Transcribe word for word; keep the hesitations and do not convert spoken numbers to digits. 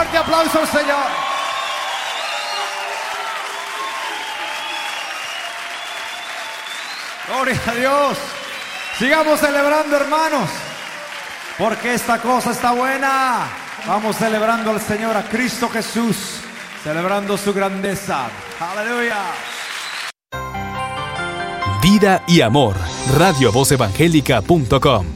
fuerte aplauso al Señor. Gloria a Dios. Sigamos celebrando, hermanos, porque esta cosa está buena. Vamos celebrando al Señor, a Cristo Jesús, celebrando su grandeza. Aleluya. Vida y amor. radio voz evangélica punto com